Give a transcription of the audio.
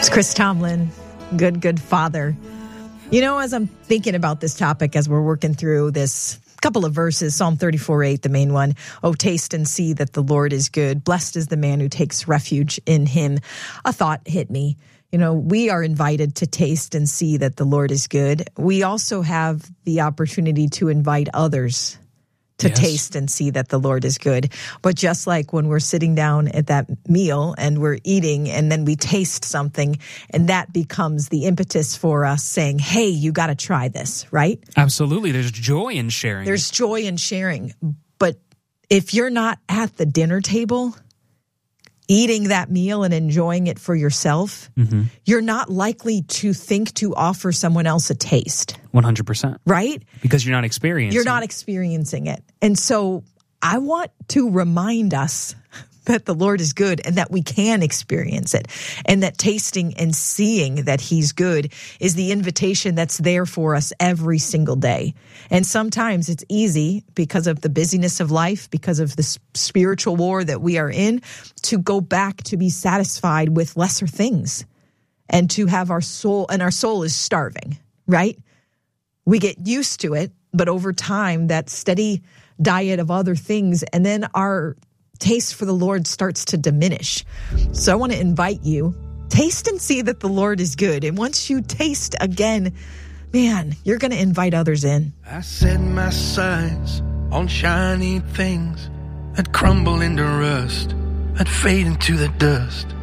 It's Chris Tomlin, good father. You know, as I'm thinking about this topic, as we're working through this couple of verses, Psalm 34:8, the main one, "Oh, taste and see that the Lord is good. Blessed is the man who takes refuge in him." A thought hit me. You know, we are invited to taste and see that the Lord is good. We also have the opportunity to invite others to taste and see that the Lord is good. But just like when we're sitting down at that meal and we're eating and then we taste something and that becomes the impetus for us saying, hey, you got to try this, right? Absolutely. There's joy in sharing. There's joy in sharing. But if you're not at the dinner table eating that meal and enjoying it for yourself, you're not likely to think to offer someone else a taste. 100%. Right? Because you're not experiencing it. You're not experiencing it. And so I want to remind us that the Lord is good and that we can experience it, and that tasting and seeing that he's good is the invitation that's there for us every single day. And sometimes it's easy because of the busyness of life, because of the spiritual war that we are in, to go back to be satisfied with lesser things and to have our soul, and our soul is starving, right? We get used to it, but over time, that steady diet of other things, and then our taste for the Lord starts to diminish. So I want to invite you, taste and see that the Lord is good. And once you taste again, man, you're going to invite others in. I set my sights on shiny things that crumble into rust, that fade into the dust.